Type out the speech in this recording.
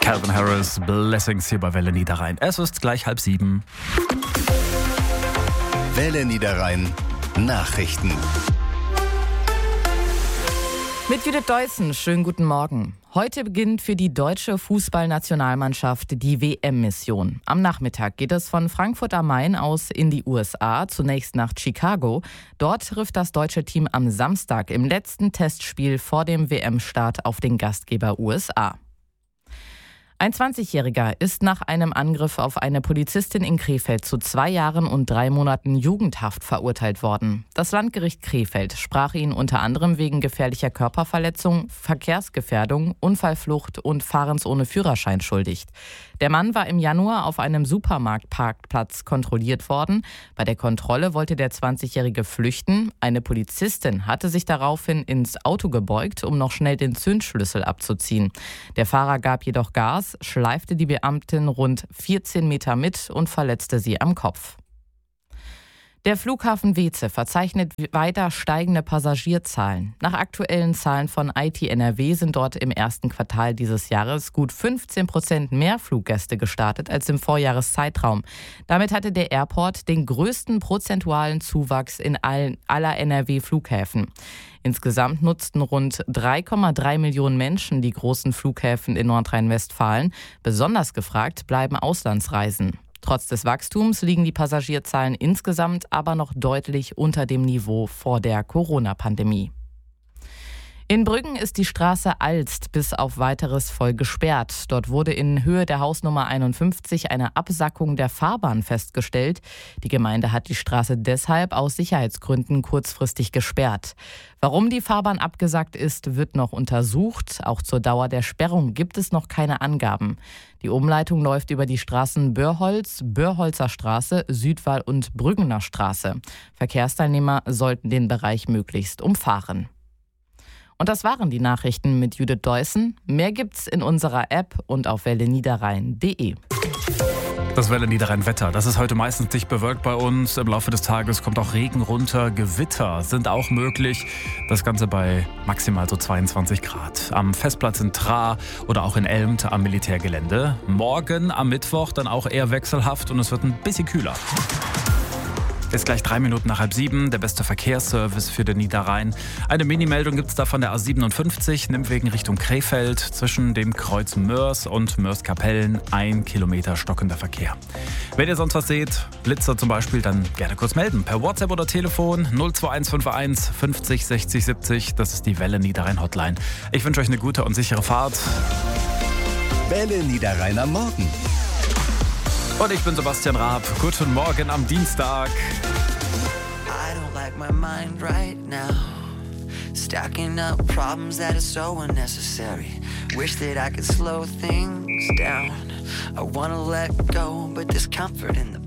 Calvin Harris, Blessings hier bei Welle Niederrhein. Es ist gleich 6:30. Welle Niederrhein Nachrichten. Mit Judith Deussen, schönen guten Morgen. Heute beginnt für die deutsche Fußballnationalmannschaft die WM-Mission. Am Nachmittag geht es von Frankfurt am Main aus in die USA, zunächst nach Chicago. Dort trifft das deutsche Team am Samstag im letzten Testspiel vor dem WM-Start auf den Gastgeber USA. Ein 20-Jähriger ist nach einem Angriff auf eine Polizistin in Krefeld zu 2 Jahren und 3 Monaten Jugendhaft verurteilt worden. Das Landgericht Krefeld sprach ihn unter anderem wegen gefährlicher Körperverletzung, Verkehrsgefährdung, Unfallflucht und Fahrens ohne Führerschein schuldig. Der Mann war im Januar auf einem Supermarktparkplatz kontrolliert worden. Bei der Kontrolle wollte der 20-Jährige flüchten. Eine Polizistin hatte sich daraufhin ins Auto gebeugt, um noch schnell den Zündschlüssel abzuziehen. Der Fahrer gab jedoch Gas, schleifte die Beamtin rund 14 Meter mit und verletzte sie am Kopf. Der Flughafen Weeze verzeichnet weiter steigende Passagierzahlen. Nach aktuellen Zahlen von IT NRW sind dort im ersten Quartal dieses Jahres gut 15% mehr Fluggäste gestartet als im Vorjahreszeitraum. Damit hatte der Airport den größten prozentualen Zuwachs in aller NRW-Flughäfen. Insgesamt nutzten rund 3,3 Millionen Menschen die großen Flughäfen in Nordrhein-Westfalen. Besonders gefragt bleiben Auslandsreisen. Trotz des Wachstums liegen die Passagierzahlen insgesamt aber noch deutlich unter dem Niveau vor der Corona-Pandemie. In Brüggen ist die Straße Alst bis auf Weiteres voll gesperrt. Dort wurde in Höhe der Hausnummer 51 eine Absackung der Fahrbahn festgestellt. Die Gemeinde hat die Straße deshalb aus Sicherheitsgründen kurzfristig gesperrt. Warum die Fahrbahn abgesackt ist, wird noch untersucht. Auch zur Dauer der Sperrung gibt es noch keine Angaben. Die Umleitung läuft über die Straßen Börholz, Börholzer Straße, Südwall und Brüggener Straße. Verkehrsteilnehmer sollten den Bereich möglichst umfahren. Und das waren die Nachrichten mit Judith Deussen. Mehr gibt's in unserer App und auf welleniederrhein.de. Das Welle Niederrhein Wetter. Das ist heute meistens dicht bewölkt bei uns. Im Laufe des Tages kommt auch Regen runter. Gewitter sind auch möglich. Das Ganze bei maximal so 22 Grad. Am Festplatz in Tra oder auch in Elmt am Militärgelände. Morgen am Mittwoch dann auch eher wechselhaft und es wird ein bisschen kühler. Ist gleich 3 Minuten nach 6:30, der beste Verkehrsservice für den Niederrhein. Eine Mini-Meldung gibt es da von der A57, Nimmwegen Richtung Krefeld. Zwischen dem Kreuz Mörs und Mörs-Kapellen 1 Kilometer stockender Verkehr. Wenn ihr sonst was seht, Blitzer zum Beispiel, dann gerne kurz melden. Per WhatsApp oder Telefon 02151 50 60 70. Das ist die Welle Niederrhein Hotline. Ich wünsche euch eine gute und sichere Fahrt. Welle Niederrhein am Morgen. Und ich bin Sebastian Raab. Guten Morgen am Dienstag. I don't like my mind right now. Stacking up problems that are so unnecessary. Wish that I could slow things down. I wanna let go, but there's comfort in the